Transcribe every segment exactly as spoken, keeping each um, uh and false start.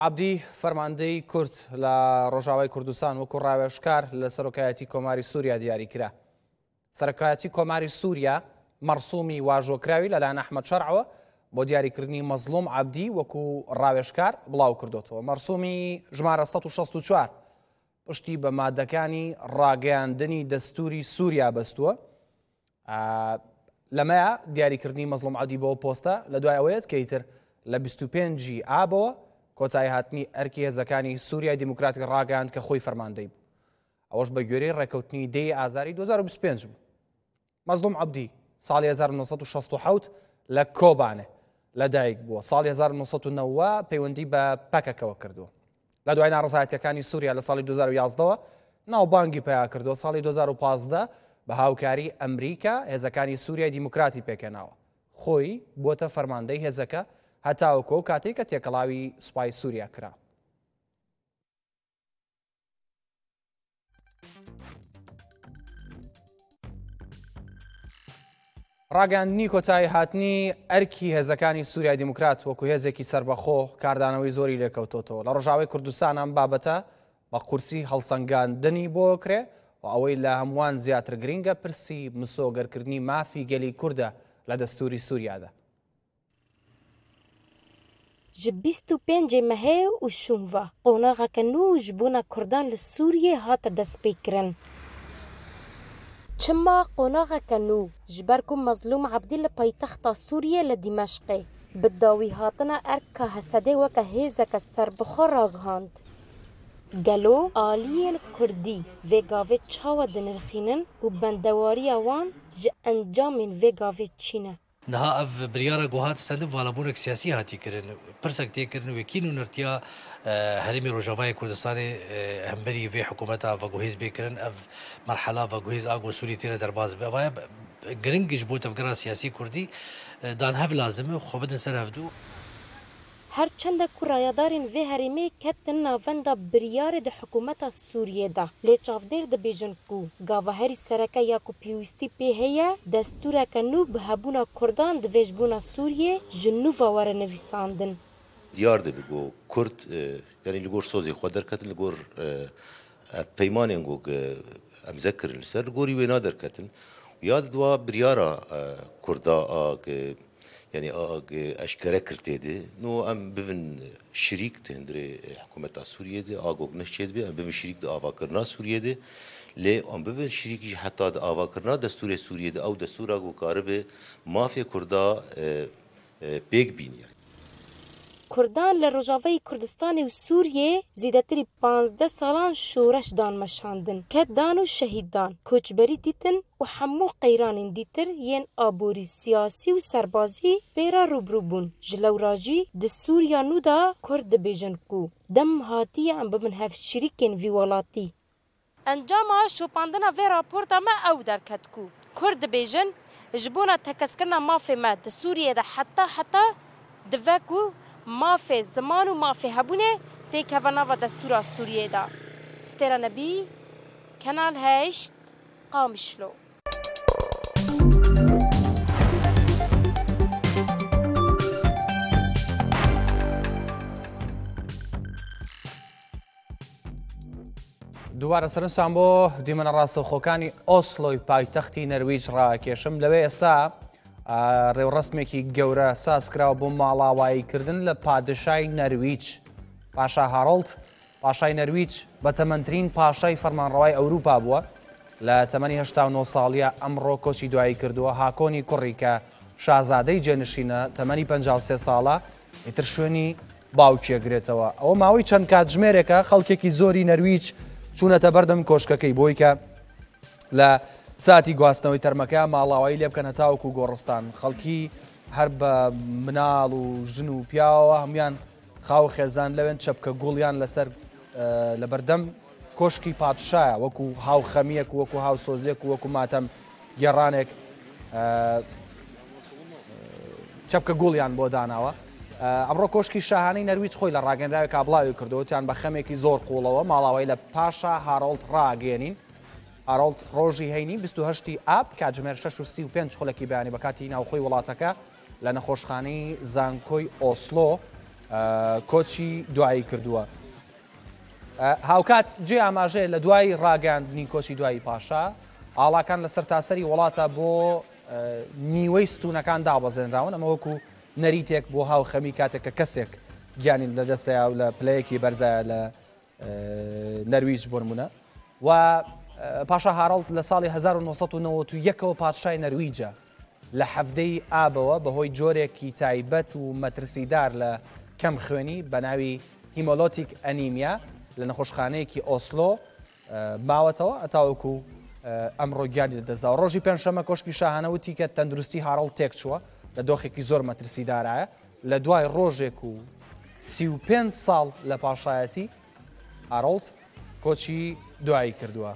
عەبدی فەرماندەی کورد لە ڕۆژاوای کوردستان وەکو ڕاوێژکار لە سەرۆکایەتی کۆماری سووریا دیاری کرا. سەرۆکایەتی کۆماری سووریا مەرسوومی واژۆکراوی لەلایەن ئەحمەد شەرعەوە بۆ دیاریکردنی مەزلوم عەبدی وەکو ڕاوێژکار بڵاو کردوتەوە. مەرسوومی ژمارە سەد و شەست و چوار پشتی بە مادەکانی ڕاگەیاندنی دەستوری سووریا بەستووە. لەمەیە دیاریکردنی مەزلوم عەبدی بۆ پۆستە لە دوای ئەوەیەت کە ئیتر لە بیست و پێنجی ئابەوە کۆتایی هاتنی ئەرکی هێزەکانی سووریای دیموکراتیک ڕاگەیاند کە خۆی فەرماندەی بوو. ئەوەش بە گوێرەی ڕێکەوتنی دەی ئازاری دوو هەزار و بیست و پێنج بوو. مەزلوم عەبدی ساڵی هەزار و نۆ سەد و شەست و حەوت لە کۆبانێ لەدایک بووە. ساڵی هەزار و نۆ سەد و نەوە پەیوەندی بە پەکەکەوە کردووە. لە دوای ناڕەزایەتیەکانی سووریا لە ساڵی دوو هەزار و یازدەوە ناوبانگی پیا کردووە. ساڵی دوو هەزار و پانزدە بە هاوکاری ئەمریکا هێزەکانی سووریای دیموکراتی پێکێناوە. خۆی بۆتە فەرماندەی هێزەکە هەتاوەکۆ کاتێک کە تێکەڵاوی سوپای سووریا کرا. ڕاگەاندنی کۆتایی هاتنی ئەرکی هێزەکانی سووریای دیموکرات وەکو هێزێکی سربەخۆ کاردانەوەی زۆری لێکەوتۆتەوە. لە ڕۆژاوای کوردستان ئەم بابەتە بە قورسی هەڵسەنگاندنی بۆ کرێ و ئەوەی لە هەمووان زیاتر گرینگە پرسی مسۆگەرکردنی مافی گەلی کووردە لە دەستوری سووریادا. ji bîst û pêncê mehê û şûnva qonaxeke nû ji bûna Kurdan li Sûriyê hate destpêkirin. Çima qonaxeke nû ji ber ku Mezlûm Abdî li paytexta Sûriyê li Dîmeşqê bi dawî hatina erka Hesedê weke hêzeke serbixwe ragihand. Gelo aliyên Kurdî vê gavê çawa dinirxînin û bendewariya wan ji encamên vê gavê çîne. نها اف بريارا گوهات ستند والابونك سیاسی هاتی کرن پرسک تی کرن وکیل نرتیا هرمی روجاوای کردستان همبری و حکومت و گوهیز بکرن اف مرحله و گوهیز آگو سوری تیر درباز به وای گرنگش بود افکار سیاسی کردی دان هف لازمه خوبدن سر هفدو هر چند کو رایدارین و هرمی کتن ناوندا بریار د حکومت سوریه ده لی چافدر د بیژن کو گاوهری سرکه یا کو پیوستی په هيا دستور کنو به هبونا کردان د وجبونا سوریه جنو ور نویساندن دیار ده بگو کرد یعنی لگور سوزی خود درکتن لگور پیمانین گو امذکر لسر لگوری وینا درکتن یاد دوا بریارا کردا که يعني اشكره كرتيدي نو ام بفن شريك تندري حكومه سوريا دي اغوغ نشيد بي ام بفن شريك دي افاكرنا سوريا دي لي ام بفن شريك حتى دي افاكرنا دستور سوريا دي او دستور اغو كاربه مافيا كردا بيك بين يعني کردان ل روجاوی کردستان و سوریه زیاتری پانزده سالان شورش دان مشاندن که دان و شهیدان کوچبری دیتن و همو قیرانین دیتر ین آبوری سیاسی و سربازی پیرا روبرو بون جلوراجی د سوریا نو دا کرد بیجن کو دم هاتی ام بمن هف شریکن وی ولاتی انجام شوپاندنا و راپورتا ما او درکت کو کرد بیجن جبونا تکسکرنا مافی ما د سوریه دا حتی حتی دفاکو مافی زمان و مافی هبونه تیک هفنا و دستور سوریه دا سترا نبی کانال هشت قامشلو دووارە سەرنجتان بۆ دیمەنە ڕاستەوخۆکانی ئۆسلۆی پایتەختی نەرویج ڕاکێشم. لەوێ ئێستا ڕێوڕسمێکی گەورە سازکراوە بۆ ماڵاواییکردن لە پادشای نەرویج. پاشا هاڕۆڵد پاشای نەرویج بە تەمەنترین پاشای فەرمانڕەوای ئەوروپا بووە لە تەمەنی هەشتا و نۆ ساڵیە ئەمڕۆ کۆچی دوایی کردووە. هاکۆنی کوڕی کە شازادەی جێنشینە تەمەنی پەنجا و سێ ساڵە ئیتر شوێنی باوکیەگرێتەوە. ئەوە ماوەی چەند کاتژمێرێکە خەڵکێکی زۆری نەرویج چوونەتە بەردەم کۆشکەکەی بۆی کە لە ساتی گواستنەوەی تەرمەکە ماڵاوایی لێ بکەنە تاوەکو گۆڕستان. خەڵکی هەر بە مناڵ و ژن و پیاوە هەمویان خاو خێزان لەوێن چەپکە گوڵیان لەسەر لە بەردەم کۆشکی پادشایە وەکو هاو خەمیەک وەکو هاو سۆزێک و وەکو ماتەم گێڕانێک چەپکە گوڵیان بۆ داناوە. ئەمڕۆ کۆشکی شاهانەی نەرویج خۆی لە ڕاگەنراوی کابڵاوی کردەوەتیان بە خەمێکی زۆر قوڵەوە ماڵاوایی لە پاشا هاڕۆڵد ڕاگەێنین. هاڕۆڵد ڕۆژی هەینی بیست و هەشتی ئاب کاتژمێر شەش و سی و پێنج خولەکی بەیانی بە کاتی ناوخۆی وڵاتەکە لە نەخۆشخانەی زانکۆی ئۆسلۆ کۆچی دوایی کردووە. هاوکات جێ ئاماژەیە لە دوای ڕاگەاندنی کۆچی دوایی پاشا ئاڵاکان لەسەر تاسەری وڵاتە بۆ نیوەی ستونەکان دابەزێنراون، ئەمە وەکو نەریتێک بۆ هاو خەمی کاتێک کە کەسێک گیانین لە دەستەیە و لە پلەیەکی بەرزایە لە نەرویج بۆرمونە. و پاشا هاڕڵد لە ساڵی هەزار و نۆسەد و نەوەت و یەکەوە پادشای نەرویجە لە حەفدەی ئابەوە بەهۆی جۆرێکی تایبەت و مەترسیدار لە کەم خوێنی بە ناوی هیمۆلۆتیک ئەنیمیا لە نەخۆشخانەیەکی ئۆسلۆ ماوەتەوە ئەتاوەکو ئەمڕۆ گیانی دەزا. ڕۆژی پێنجشەمە کۆشکی شاهانەوتی کە تەندروستی هاڕڵد تێک چووە لە دۆخێکی زۆر مەترسیدارایە لە دوای ڕۆژێک و سی و پێنج ساڵ لە پاشایەتی هاڕڵد کۆچی دوایی کردووە.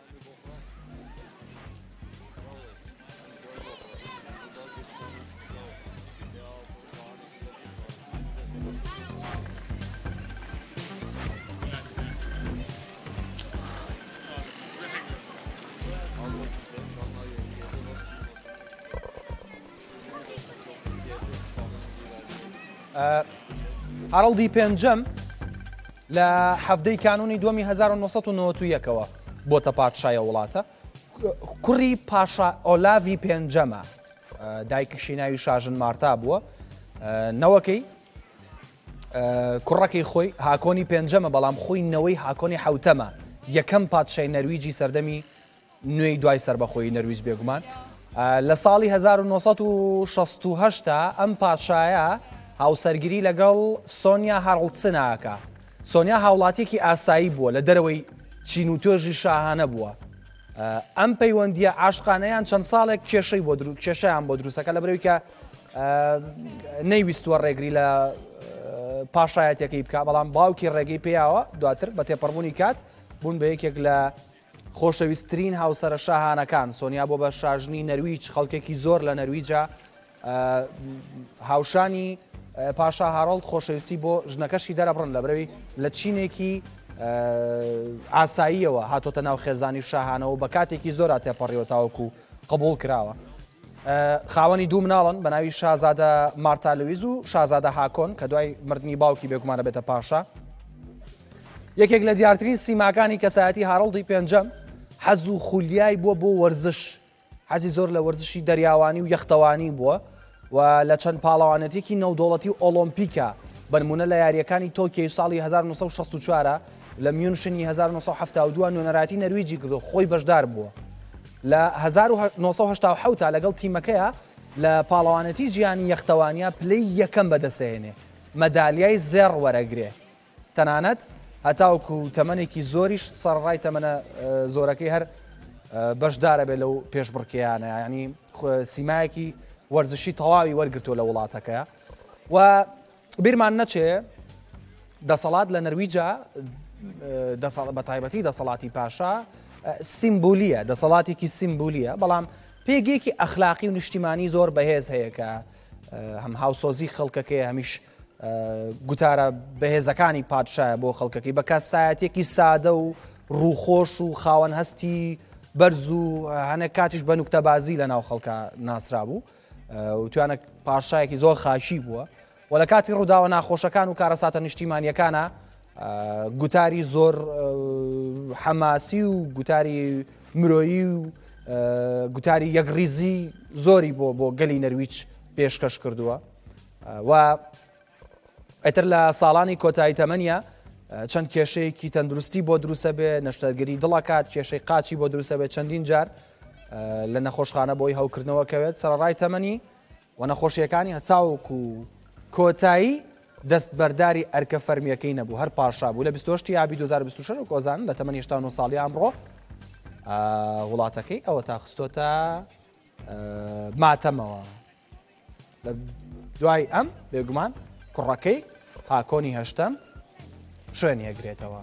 هاڕڵدی پێنجەم لە حەفدەی کانونی دووەمی هەزار و نۆسەد و نەوەت و یەکەوە بۆتە پادشایە وڵاتە. کوڕی پاشا ئۆلاڤی پێنجەمە، دایکیشی ناوی شاژن مارتا بووە. نەوەکەی کوڕەکەی خۆی هاکۆنی پێنجەمە، بەڵام خۆی نەوەی هاکۆنی حوتەمە، یەکەم پادشای نەرویجی سەردەمی نوێی دوای سربەخۆی نەرویج بێگومان. لە ساڵی هەزار و نۆسەد و شەست و هەشت ئەم پادشایە هاوسەرگیری لەگەڵ سۆنیا هاڕڵدسناکە. سۆنیا هاوڵاتێکی ئاسایی بووە، لە دەرەوەی چین و تۆژی شاهانە بووە. ئەم پەیوەندیە عاشقانەیان چەند ساڵێک کێشەی بۆ کێشەیان بۆ دروستەکە لە بەرەوەی کە نەیویستوە ڕێگری لە پاشایەتەکەی بکە، بەڵام باوکی ڕێگەی پێیاوە دواتر بە تێپەڕبوونی کات بوون بە یەکێک لە خۆشەویستترین هاوسەرە شاهانەکان. سۆنیا بۆ بە شاژنی نەرویج، خەڵکێکی زۆر لە نەرویجە هاوشانی پاشا هاڕڵد خۆشەویستی بۆ ژنەکەشی دەرەبڕن لە بەرەوەی لە چینێکی ئاساییەوە هاتۆتە ناو خێزانی شاهانەوە بە کاتێکی زۆر تێپەڕیەوە تاوەکو قبول کراوە. خاوەنی دوو مناڵن بە ناوی شازادە مارتا لویز و شازادە هاکۆن کە دوای مردنی باوکی بێگومانە بێتە پاشا. یەکێک لە دیارترین سیماکانی کەسایەتی هاڕڵدی پێنجەم حەز و خولیای بووە بۆ وەرزش، حەزی زۆر لە وەرزشی دەریاوانی و یەختەوانی بووە و لە چەند پاڵەوانەتێکی نەودوڵەتی و ئۆلۆمپیکە بەنمونە لە یاریەکانی تۆکیۆی ساڵی هەزار و نۆسەد و شەست و چوار لە میونشنی هەزار و نۆسەد و هەفتاد و دوو نوێنەراتی نەرویجی کردو، خۆی بەشدار بووە. لە هەزار و نۆسەد و هەشتا و حەوت لەگەڵ تیمەکەیە لە پاڵەوانەتی جیهانی یەختەوانیە پلەی یەکەم بەدەسێنێ، مەدالیای زێڕ وەرەگرێ، تەنانەت هەتاوکو تەمەنێکی زۆریش سەرڕای تەمەنە زۆرەکەی هەر بەشدارە بێت لەو پێشبڕکیانە، ینی سیمایەکی وەرزشی تەواوی وەرگرتووە لە وڵاتەکەیە. و بیرمان نەچێ دەسەڵات لە نەرویجە بە تایبەتی دەسەڵاتی پاشا سیمبولیە، دەسەڵاتێکی سیمبولیە، بەڵام پێگەیەکی ئەخلاقی و نیشتیمانی زۆر بەهێز هەیە کە هەم هاوسۆزی خەڵکەکەی هەمیش گوتارە بەهێزەکانی پادشایە بۆ خەڵکەکەی بە کەسایەتێکی سادە و ڕووخۆش و خاوەن هەستی بەرز و هەنێک کاتیش بە نوکتەبازی لە ناو خەڵکە ناسرا بوو و توانە پاشایەکی زۆر خاشی بووە و لە کاتی ڕووداوە ناخۆشەکان و کارەساتە نیشتیمانیەکانە گوتاری زۆر حەماسی و گوتاری مرۆیی و گوتاری یەکڕیزی زۆری بۆ بۆ گەلی نەرویج پێشکەش کردووە. و ئەتر لە ساڵانی کۆتایی تەمەنیە چەند کێشەیەکی تەندروستی بۆ دروستە بێ، نەشتەرگەری دڵەکات، کێشەی قاچی بۆ دروستە بێت چەندین جار لە نەخۆشخانە بۆی هەوکردنەوەکەوێت سەرڕای تەمەنی و نەخۆشیەکانی هەچاوک و کۆتایی دەست بەرداری ئەرکە فەرمیەکەی نەبوو، هەر پاشا بوو لە بیست و هەشتی ئابی دوو هەزار و بیست و شەش و کۆزان لە تەمەنی هەشتا و نۆ ساڵی ئەمڕۆ وڵاتەکەی ئەوە تا خستۆتە ماتەمەوە. لە دوای ئەم بێگومان کوڕەکەی هاکۆنی هەشتەم شوێنی ئەگرێتەوە.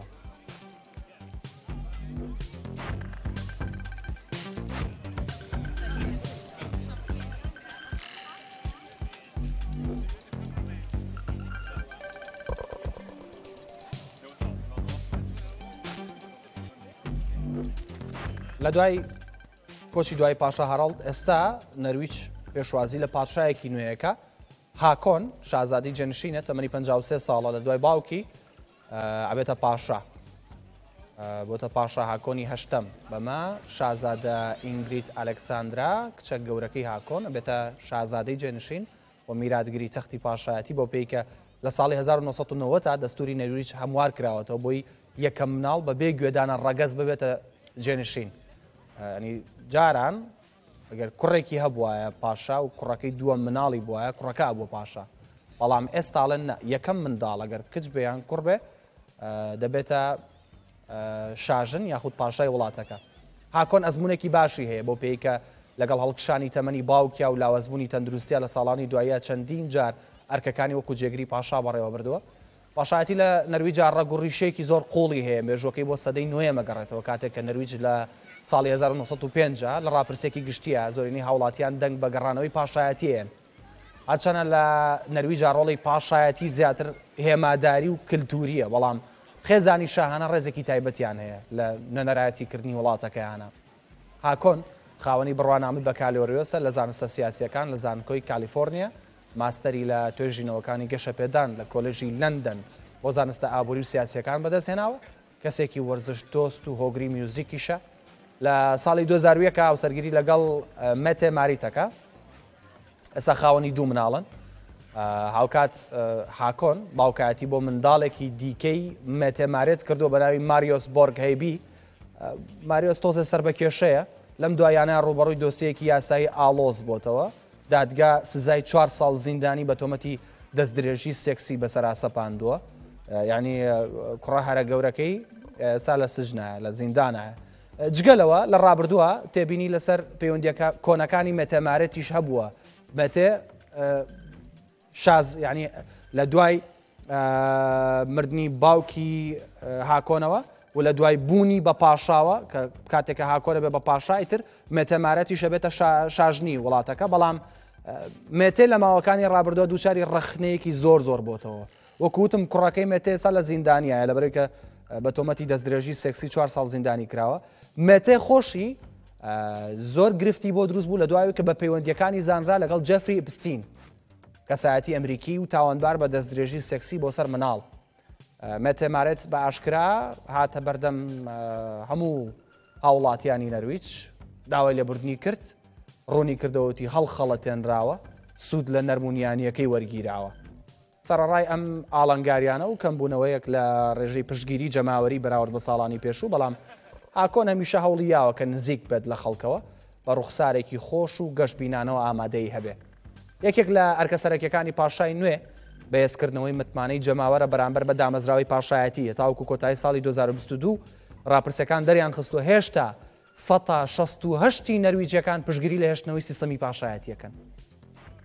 لە دوای کۆچی دوای پاشا هەڕەڵد ئێستا نەرویج پێشوازی لە پادشایەکی نوێیەکە هاکۆن شازادی جێنشینە تەمەنی پەنجا و سێ ساڵە لە دوای باوکی ئەبێتە پاشا بۆتە پاشا هاکۆنی هەشتم بەمە شازادە ئینگریت ئەلەکساندرا کچە گەورەکەی هاکۆن ئەبێتە شازادەی جێنشین و میراتگیری تەختی پاشایەتی بۆ پێی کە لە ساڵی هەزار و نۆسەد و نۆوە تا دەستوری نەرویج هەموار کراوەتەوە بۆی یەکەم مناڵ بە بێ گوێدانە ڕەگەز ببێتە جێنشین. ینی جاران ئەگەر کوڕێکی هەبوایە پاشا و کوڕەکەی دووە مناڵی بواە کوڕەکە بۆ پاشا، بەڵام ئێستاڵێن یەکەم منداڵ ئەگەر کچ بێیان کوڕ بێ دەبێتە شاژن یاخود پاشای وڵاتەکە. هاکۆن ئەزمونێکی باشی هەیە بۆ پێی کە لەگەڵ هەڵکشانی تەمەنی باوکیا و لاوەزبوونی تەندروستیا لە ساڵانی دوایە چەندین جار ئەرکەکانی وەکو جێگری پاشا بەڕێوە بردووە. پاشایەتی لە نەرویجا ڕەگوڕیشێکی زۆر قوڵی هەیە، مێژوەکەی بۆ سەدەی نوێ مەگەڕێتەوە کاتێک کە نەرویج لە ساڵی هەزار و نۆسەد و پێنج لە ڕاپرسێکی گشتیە زۆرینی هاوڵاتیان دەنگ بە گەڕانەوەی پاشایەتیەن. هەرچەنە لە نەرویجا ڕۆڵی پاشایەتی زیاتر هێماداری و کللتوریە، بەڵام خێزانی شاهانە ڕێزێکی تایبەتیان هەیە لە نەنەرایەتیکردنی وڵاتەکەیانە. هاکۆن خاوەنی بڕوانامەی بە کالیۆریۆسە لە زانستە سیاسیەکان لە زانکۆی کالیفۆرنیا، ماستەری لە توێژینەوەکانی گەشەپێدان لە کۆلێژی لەندەن بۆ زانستە ئابووری و سیاسیەکان بەدەستهێناوە، کەسێکی وەرزش دۆست و هۆگری میوزیکیشە. لە ساڵی دوو هەزار و یەک هاوسەرگیری لەگەڵ مەتێ ماریتەکە، ئێستا خاوەنی دوو مناڵن. هاوکات هاکۆن باوکایەتی بۆ منداڵێکی دیکەی مێتێمارێت کردو بە ناوی ماریۆس بۆرگ هەیبی. ماریۆس تۆزە سەر بە کێشەیە، لەم دوایانە ڕوبەڕووی دۆسیەکی یاسایی ئالۆز بۆتەوە، دادگا سزای چوار ساڵ زیندانی بە تۆمەتی دەستدرێژی سێکسی بەسەرا سەپاندووە. یعنی کوڕە هەرە گەورەکەی سا لە سژنایە لە زیندانایە. جگەلەوە لە ڕابردووە تێبینی لەسەر پەیوەندیەکە کۆنەکانی مێتێمارێتیش هەبووە. مەتێ شاز ینی لە دوای مردنی باوکی هاکۆنەوە و لە دوای بوونی بە پاشاوە کە کاتێکە هاکۆرە بێ بە پاشایتر مێتەمارەتیشە بێتە شاژنی وڵاتەکە، بەڵام مێتێ لە ماوەکانی ڕابردووە دووچاری ڕەخنەیەکی زۆر زۆر بۆتەوە. وەکوتم کوڕەکەی مێتێسا لە زیندانیایە لەبەرەوەی کە بە تۆمەتی دەستدرێژی سێکسی چوار ساڵ زیندانی کراوە. مێتێ خۆشی زۆر گرفتی بۆ دروست بوو لە دوایەوەی کە بە پەیوەندیەکانی زانرا لەگەڵ جەفری ئپستین، کەسایەتی ئەمریکی و تاوانبار بە دەستدرێژی سێکسی بۆ سەر مناڵ. مێتێمارێت بە ئاشکرا هاتە بەردەم هەموو هاوڵاتیانی نەرویج، داوای لێبوردنی کرد، ڕوونی کردەوەتی هەڵخەڵەتێنراوە، سوود لە نەرمونیانیەکەی وەرگیراوە. سەرڕای ئەم ئاڵنگاریانە و کەمبوونەوەیەک لە ڕێژەی پشتگیری جەماوەری بەراورد بە ساڵانی پێشوو، بەڵام هاکۆن هەمیشە هەوڵی یاوە کە نزیک بێت لە خەڵکەوە بە ڕوخسارێکی خۆش و گەشتبینانەوە ئامادەی هەبێ. یەکێک لە ئەرکەسەرەکیەکانی پاشای نوێ بەهێزکردنەوەی متمانەی جەماوەرە بەرامبەر بە دامەزراوی پاشایەتیە. تاوەکو کۆتایی ساڵی دوو هەزار و بیست و دوو ڕاپرسەکان دەریان خستووە هێشتا سەد و شەست و هەشت نەرویجیەکان پشتگیری لە هێشتنەوەی سیستەمی پاشایەتیەکەن.